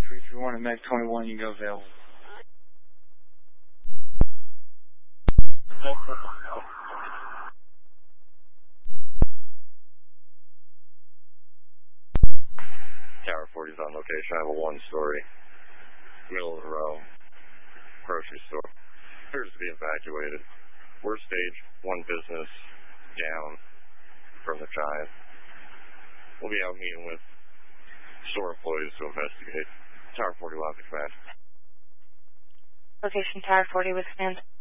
331 and Meg 21, you can go available. Tower 40 is on location. I have a one-story, middle of the row, grocery store. Appears to be evacuated. Worst stage, one business down from the Giant. We'll be out meeting with store employees to investigate. Tower 40 will have the command. Location Tower 40 with command.